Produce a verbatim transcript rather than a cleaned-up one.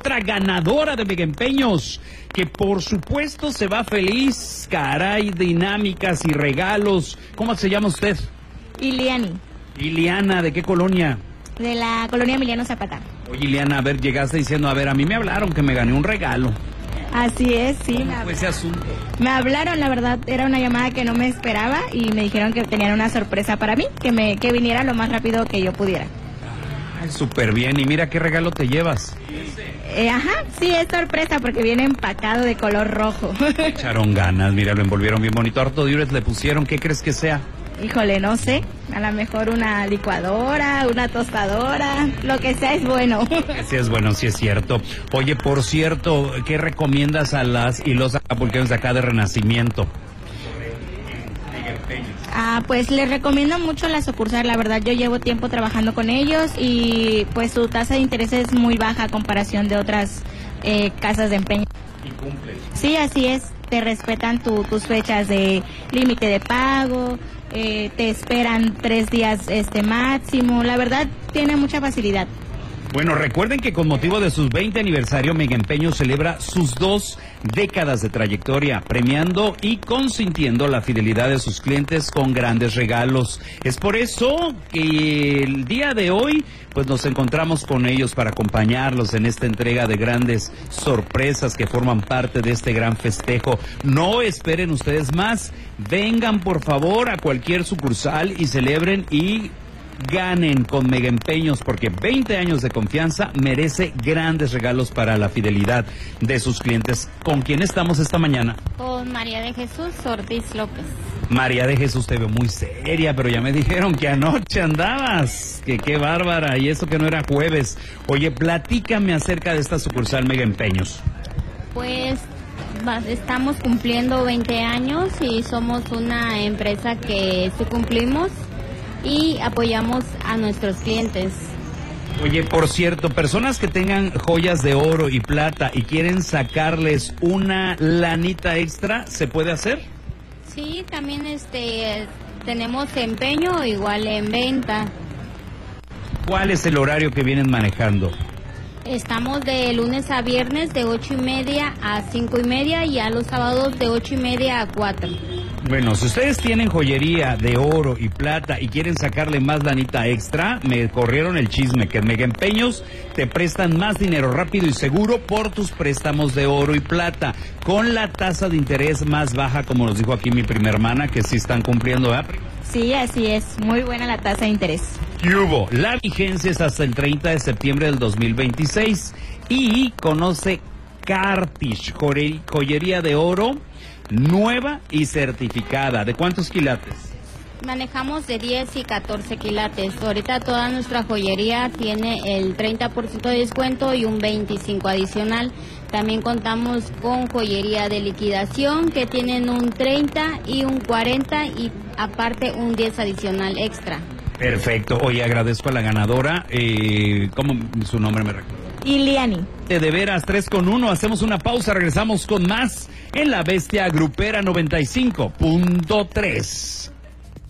Otra ganadora de Mega Empeños, que por supuesto se va feliz. Caray, dinámicas y regalos. ¿Cómo se llama usted? Iliani. Iliana, ¿de qué colonia? De la colonia Emiliano Zapata. Oye, Iliana, a ver, llegaste diciendo, a ver, a mí me hablaron que me gané un regalo. Así es, sí. ¿Cómo Me, fue ese asunto? me hablaron, la verdad, era una llamada que no me esperaba y me dijeron que tenían una sorpresa para mí, que me que viniera lo más rápido que yo pudiera. Ay, súper bien. Y mira qué regalo te llevas. Eh, ajá, sí, es sorpresa porque viene empacado de color rojo. Echaron ganas, mira, lo envolvieron bien bonito. Harto diures le pusieron, ¿qué crees que sea? Híjole, no sé, a lo mejor una licuadora, una tostadora, lo que sea es bueno. Sí es bueno, sí es cierto. Oye, por cierto, ¿qué recomiendas a las y los acapulqueños de acá de Renacimiento? Ah, pues les recomiendo mucho la sucursal, la verdad yo llevo tiempo trabajando con ellos y pues su tasa de interés es muy baja a comparación de otras eh, casas de empeño. Y cumplen. Sí, así es, te respetan tu, tus fechas de límite de pago, eh, te esperan tres días este máximo, la verdad tiene mucha facilidad. Bueno, recuerden que con motivo de sus veinte aniversario, Mega Empeños celebra sus dos décadas de trayectoria, premiando y consintiendo la fidelidad de sus clientes con grandes regalos. Es por eso que el día de hoy, pues nos encontramos con ellos para acompañarlos en esta entrega de grandes sorpresas que forman parte de este gran festejo. No esperen ustedes más, vengan por favor a cualquier sucursal y celebren y ganen con Mega Empeños, porque veinte años de confianza merece grandes regalos para la fidelidad de sus clientes. ¿Con quién estamos esta mañana? Con María de Jesús Ortiz López. María de Jesús, te veo muy seria, pero ya me dijeron que anoche andabas, que qué bárbara, y eso que no era jueves. Oye, platícame acerca de esta sucursal Mega Empeños. Pues estamos cumpliendo veinte años y somos una empresa que sí cumplimos y apoyamos a nuestros clientes. Oye, por cierto, personas que tengan joyas de oro y plata y quieren sacarles una lanita extra, ¿se puede hacer? Sí, también este tenemos empeño igual en venta. ¿Cuál es el horario que vienen manejando? Estamos de lunes a viernes de ocho y media a cinco y media y a los sábados de ocho y media a cuatro. Bueno, si ustedes tienen joyería de oro y plata y quieren sacarle más lanita extra, me corrieron el chisme que en Mega Empeños te prestan más dinero rápido y seguro por tus préstamos de oro y plata, con la tasa de interés más baja, como nos dijo aquí mi prima hermana, que sí están cumpliendo, ¿eh? Sí, así es, muy buena la tasa de interés. ¿Qué hubo? La vigencia es hasta el treinta de septiembre del dos mil veintiséis y conoce Cartish, joyería de oro nueva y certificada. ¿De cuántos quilates? Manejamos de diez y catorce quilates. Ahorita toda nuestra joyería tiene el treinta por ciento de descuento y un veinticinco por ciento adicional. También contamos con joyería de liquidación que tienen un treinta y un cuarenta y aparte un diez adicional extra. Perfecto. Oye, agradezco a la ganadora. Eh, ¿Cómo su nombre me recuerda? Iliani. De veras, tres con uno. Hacemos una pausa, regresamos con más en La Bestia Grupera noventa y cinco punto tres.